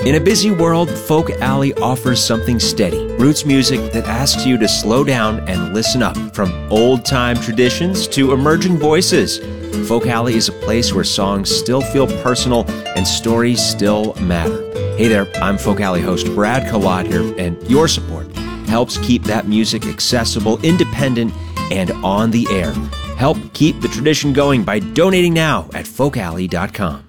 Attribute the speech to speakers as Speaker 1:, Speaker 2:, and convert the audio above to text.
Speaker 1: In a busy world, Folk Alley offers something steady, roots music that asks you to slow down and listen up. From old-time traditions to emerging voices, Folk Alley is a place where songs still feel personal and stories still matter. Hey there, I'm Folk Alley host Brad Kalot here, and your support helps keep that music accessible, independent, and on the air. Help keep the tradition going by donating now at folkalley.com.